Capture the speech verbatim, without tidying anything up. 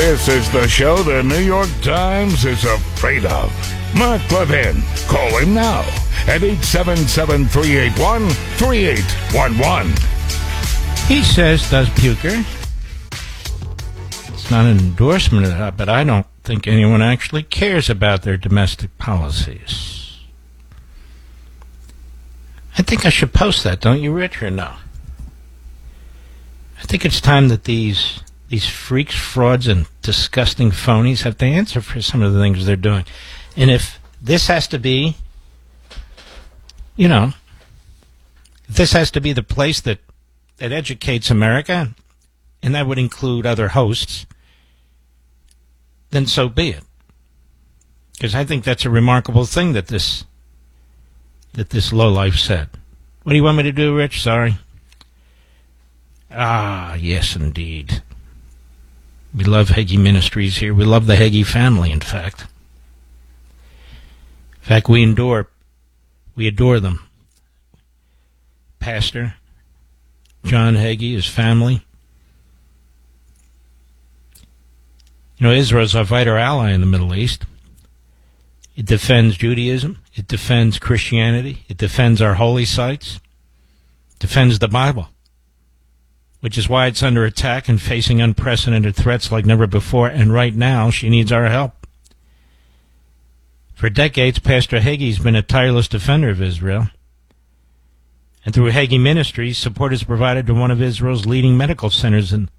This is the show the New York Times is afraid of. Mark Levin. Call him now at eight seven seven, three eight one, three eight one one. He says, does Puker. It's not an endorsement of that, but I don't think anyone actually cares about their domestic policies. I think I should post that, don't you, Rich, or no? I think it's time that these these freaks, frauds, and disgusting phonies have to answer for some of the things they're doing. And if this has to be, you know, if this has to be the place that, that educates America, and that would include other hosts, then so be it. Because I think that's a remarkable thing that this that this lowlife said. What do you want me to do, Rich? Sorry. Ah, yes, indeed. We love Hagee Ministries here. We love the Hagee family, in fact. In fact, we adore, we adore them. Pastor John Hagee, his family. You know, Israel's our vital ally in the Middle East. It defends Judaism. It defends Christianity. It defends our holy sites. It defends the Bible, which is why it's under attack and facing unprecedented threats like never before, and right now she needs our help. For decades, Pastor Hagee's been a tireless defender of Israel, and through Hagee Ministries, support is provided to one of Israel's leading medical centers in